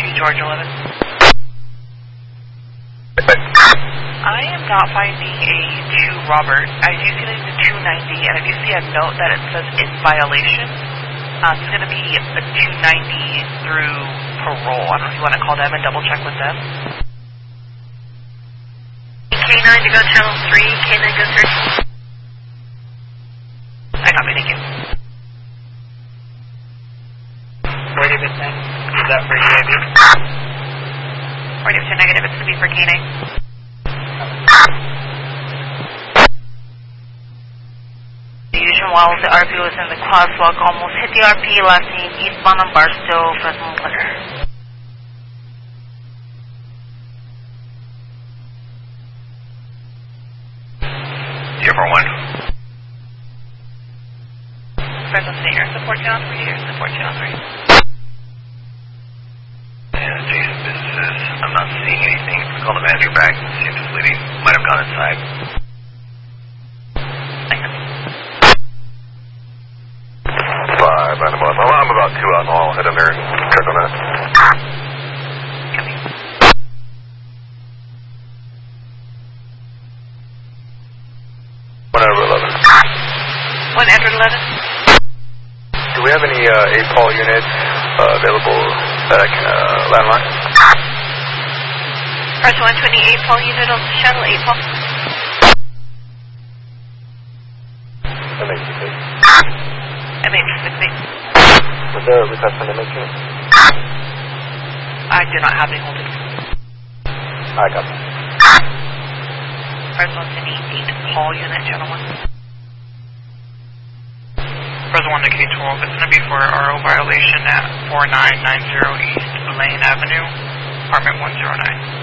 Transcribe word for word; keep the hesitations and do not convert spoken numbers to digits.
George eleven. I am not finding a two Robert. I do see the two ninety, and I do see a note that it says in violation. Uh, it's going to be a two ninety through parole. I don't know if you want to call them and double check with them. K nine to go channel three, K nine go thirty. I copy, thank you. forty percent, is that for U A B? forty percent negative, it's going to be for K nine. While the R P was in the crosswalk, almost hit the R P, last seen eastbound on Barstow, Fresno Glitter. zero four one. Fresno State Air Support Channel three, Air Support Channel three. And adjacent businesses, I'm not seeing anything. Call the manager back and see if this lady might have gone inside. I'm about two out, and I'll head in there and check on that. Coming. one Edward eleven. one Edward eleven. Do we have any uh, eight Paul units uh, available that I can uh, landline? Press one twenty-eight Paul unit on the shuttle, eight Paul. M H six. M H six eight. Was there a request from the M H six? I do not have any holdings. I got it. Press one twenty-eight Paul unit, channel one. Press one to K twelve, it's going to be for R O violation at four nine nine zero East Blaine Avenue, apartment one zero nine.